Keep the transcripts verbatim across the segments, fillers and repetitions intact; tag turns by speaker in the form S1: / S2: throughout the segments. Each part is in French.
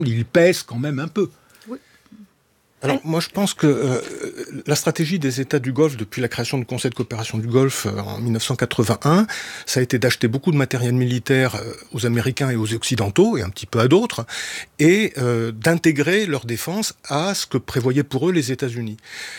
S1: il pèse quand même un peu.
S2: Oui.
S1: Alors moi je pense que euh, la stratégie des États du Golfe depuis la création du Conseil de coopération du Golfe euh, en dix-neuf cent quatre-vingt-un, ça a été d'acheter beaucoup de matériel militaire euh, aux Américains et aux Occidentaux, et un petit peu à d'autres, et euh, d'intégrer leur défense à ce que prévoyaient pour eux les États-Unis.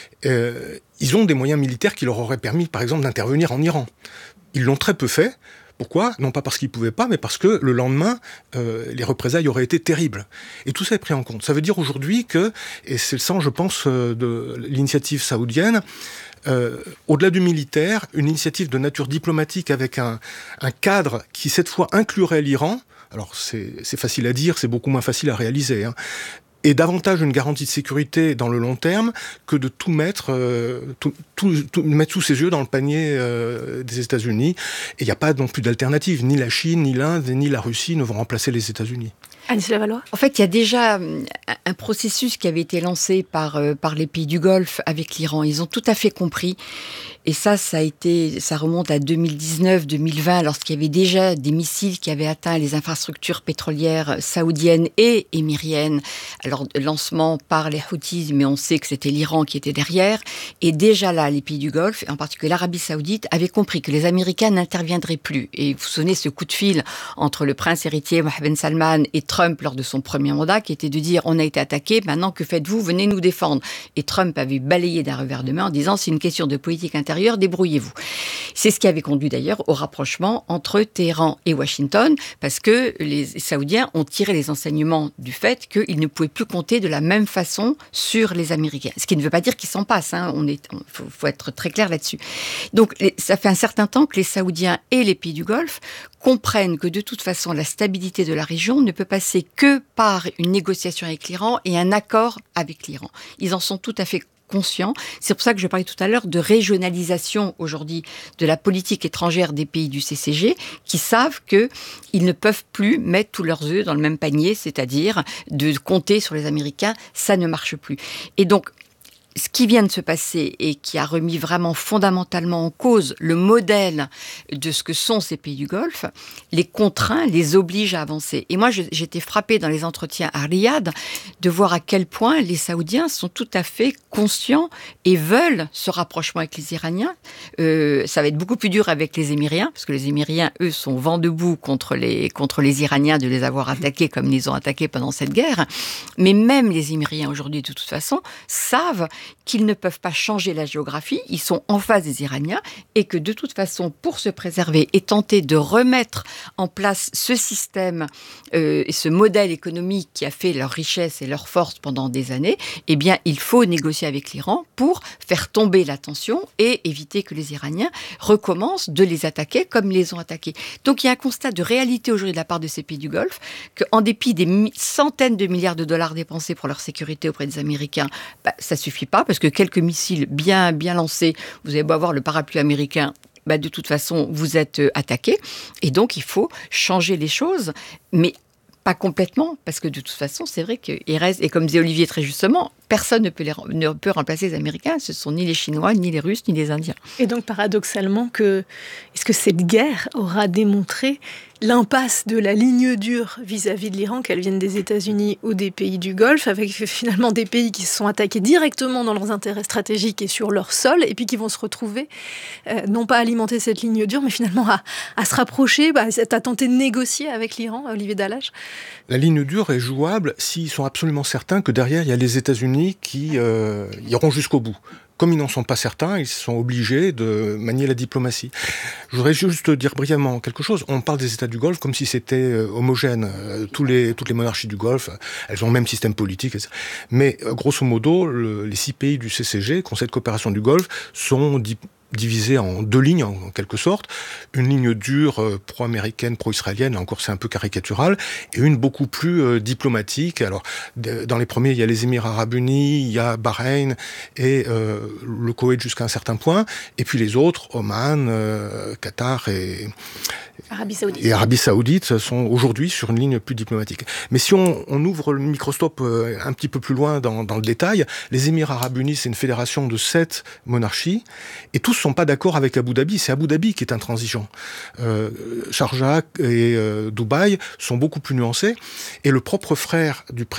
S1: Euh, ils ont des moyens militaires qui leur auraient permis par exemple d'intervenir en Iran. Ils l'ont très peu fait. Pourquoi ? Non pas parce qu'ils ne pouvaient pas, mais parce que le lendemain, euh, les représailles auraient été terribles. Et tout ça est pris en compte. Ça veut dire aujourd'hui que, et c'est le sens, je pense, euh, de l'initiative saoudienne, euh, au-delà du militaire, une initiative de nature diplomatique avec un, un cadre qui, cette fois, inclurait l'Iran. Alors, c'est, c'est facile à dire, c'est beaucoup moins facile à réaliser, hein. Et davantage une garantie de sécurité dans le long terme que de tout mettre, euh, tout, tout, tout, mettre sous ses yeux dans le panier euh, des États-Unis. Et il n'y a pas non plus d'alternative. Ni la Chine, ni l'Inde, ni la Russie ne vont remplacer les États-Unis.
S2: Alice Lavallois ?
S3: En fait, il y a déjà un processus qui avait été lancé par, euh, par les pays du Golfe avec l'Iran. Ils ont tout à fait compris. Et ça, ça a été, ça remonte à deux mille dix-neuf deux mille vingt, lorsqu'il y avait déjà des missiles qui avaient atteint les infrastructures pétrolières saoudiennes et émiriennes. Alors, lancement par les Houthis, mais on sait que c'était l'Iran qui était derrière. Et déjà là, les pays du Golfe, et en particulier l'Arabie Saoudite, avaient compris que les Américains n'interviendraient plus. Et vous vous souvenez ce coup de fil entre le prince héritier Mohammed ben Salman et Trump lors de son premier mandat, qui était de dire « on a été attaqué, maintenant que faites-vous ? Venez nous défendre ». Et Trump avait balayé d'un revers de main en disant « c'est une question de politique intérieure, débrouillez-vous ». C'est ce qui avait conduit d'ailleurs au rapprochement entre Téhéran et Washington, parce que les Saoudiens ont tiré les enseignements du fait qu'ils ne pouvaient plus compter de la même façon sur les Américains. Ce qui ne veut pas dire qu'ils s'en passent, hein. On est, on, faut, faut être très clair là-dessus. Donc les, ça fait un certain temps que les Saoudiens et les pays du Golfe comprennent que de toute façon la stabilité de la région ne peut passer que par une négociation avec l'Iran et un accord avec l'Iran. Ils en sont tout à fait conscients. C'est pour ça que je parlais tout à l'heure de régionalisation aujourd'hui de la politique étrangère des pays du C C G, qui savent qu'ils ne peuvent plus mettre tous leurs œufs dans le même panier, c'est-à-dire de compter sur les Américains, ça ne marche plus. Et donc, ce qui vient de se passer et qui a remis vraiment fondamentalement en cause le modèle de ce que sont ces pays du Golfe, les contraint, les oblige à avancer. Et moi, je, j'étais frappée dans les entretiens à Riyad de voir à quel point les Saoudiens sont tout à fait conscients et veulent ce rapprochement avec les Iraniens. Euh, ça va être beaucoup plus dur avec les Émiriens, parce que les Émiriens, eux, sont vent debout contre les, contre les Iraniens de les avoir attaqués comme ils les ont attaqués pendant cette guerre. Mais même les Émiriens, aujourd'hui, de toute façon, savent qu'ils ne peuvent pas changer la géographie, ils sont en face des Iraniens, et que de toute façon, pour se préserver et tenter de remettre en place ce système euh, et ce modèle économique qui a fait leur richesse et leur force pendant des années, eh bien, il faut négocier avec l'Iran pour faire tomber la tension et éviter que les Iraniens recommencent de les attaquer comme ils les ont attaqués. Donc, il y a un constat de réalité aujourd'hui de la part de ces pays du Golfe, qu'en dépit des mi- centaines de milliards de dollars dépensés pour leur sécurité auprès des Américains, bah, ça suffit pas, parce que quelques missiles bien, bien lancés, vous avez beau avoir le parapluie américain, bah de toute façon, vous êtes euh, attaqué. Et donc, il faut changer les choses, mais pas complètement, parce que de toute façon, c'est vrai qu'il reste, et comme disait Olivier très justement, personne ne peut, les, ne peut remplacer les Américains, ce sont ni les Chinois, ni les Russes, ni les Indiens.
S2: Et donc, paradoxalement, que, est-ce que cette guerre aura démontré l'impasse de la ligne dure vis-à-vis de l'Iran, qu'elle vienne des États-Unis ou des pays du Golfe, avec finalement des pays qui se sont attaqués directement dans leurs intérêts stratégiques et sur leur sol, et puis qui vont se retrouver, euh, non pas à alimenter cette ligne dure, mais finalement à, à se rapprocher, bah, à tenter de négocier avec l'Iran, Olivier Dallage.
S1: La ligne dure est jouable s'ils sont absolument certains que derrière, il y a les États-Unis qui euh, iront jusqu'au bout. Comme ils n'en sont pas certains, ils sont obligés de manier la diplomatie. Je voudrais juste dire brièvement quelque chose. On parle des États du Golfe comme si c'était homogène. Tous les, toutes les monarchies du Golfe, elles ont le même système politique. Mais grosso modo, le, les six pays du C C G, Conseil de coopération du Golfe, sont di- divisés en deux lignes, en quelque sorte. Une ligne dure euh, pro-américaine, pro-israélienne, là encore c'est un peu caricatural, et une beaucoup plus euh, diplomatique. Alors, de, dans les premiers, il y a les Émirats arabes unis, il y a Bahreïn et euh, le Koweït jusqu'à un certain point, et puis les autres, Oman, euh, Qatar et...
S2: Arabie Saoudite.
S1: Et Arabie Saoudite sont aujourd'hui sur une ligne plus diplomatique. Mais si on, on ouvre le microscope euh, un petit peu plus loin dans, dans le détail, les Émirats arabes unis, c'est une fédération de sept monarchies, et tous ne sont pas d'accord avec Abu Dhabi. C'est Abu Dhabi qui est intransigeant. Euh, Sharjah et euh, Dubaï sont beaucoup plus nuancés, et le propre frère du président